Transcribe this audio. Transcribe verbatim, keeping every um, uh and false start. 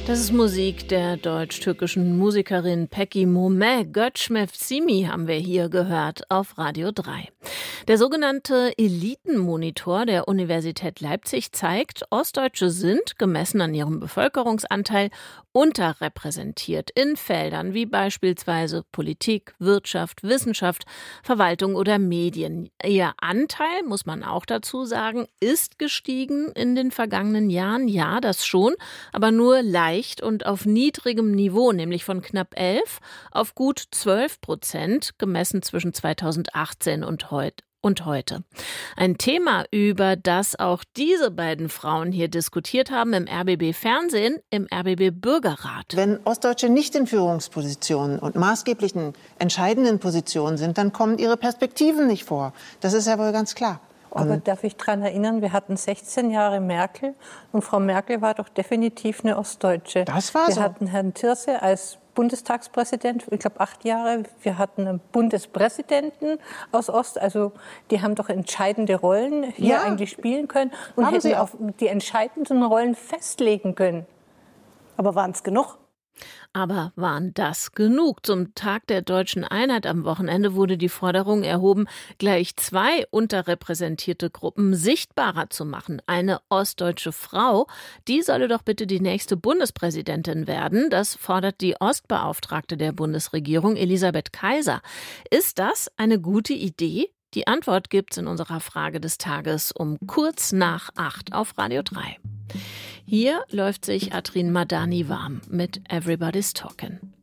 Das ist Musik der deutsch-türkischen Musikerin Peki Momeh. Göçmevsimi haben wir hier gehört auf Radio drei. Der sogenannte Elitenmonitor der Universität Leipzig zeigt, Ostdeutsche sind, gemessen an ihrem Bevölkerungsanteil, unterrepräsentiert in Feldern wie beispielsweise Politik, Wirtschaft, Wissenschaft, Verwaltung oder Medien. Ihr Anteil, muss man auch dazu sagen, ist gestiegen in den vergangenen Jahren. Ja, das schon, aber nur leicht und auf niedrigem Niveau, nämlich von knapp elf auf gut zwölf Prozent, gemessen zwischen zweitausendachtzehn und heute. Und heute. Ein Thema, über das auch diese beiden Frauen hier diskutiert haben im R B B Fernsehen, im R B B Bürgerrat. Wenn Ostdeutsche nicht in Führungspositionen und maßgeblichen, entscheidenden Positionen sind, dann kommen ihre Perspektiven nicht vor. Das ist ja wohl ganz klar. Und Aber darf ich daran erinnern, wir hatten sechzehn Jahre Merkel und Frau Merkel war doch definitiv eine Ostdeutsche. Das war wir so. Wir hatten Herrn Thierse als Bundestagspräsident, ich glaube acht Jahre. Wir hatten einen Bundespräsidenten aus Ost, also die haben doch entscheidende Rollen hier Ja. eigentlich spielen können und Haben hätten sie auch. auf die entscheidenden Rollen festlegen können. Aber waren es genug? Aber waren das genug? Zum Tag der deutschen Einheit am Wochenende wurde die Forderung erhoben, gleich zwei unterrepräsentierte Gruppen sichtbarer zu machen. Eine ostdeutsche Frau, die solle doch bitte die nächste Bundespräsidentin werden. Das fordert die Ostbeauftragte der Bundesregierung, Elisabeth Kaiser. Ist das eine gute Idee? Die Antwort gibt's in unserer Frage des Tages um kurz nach acht auf Radio drei. Hier läuft sich Atrin Madani warm mit Everybody's Talkin'.